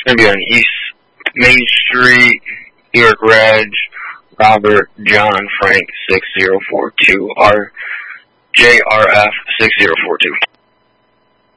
going to be on East Main Street, New York Reg, Robert John Frank 6042, RJRF 6042.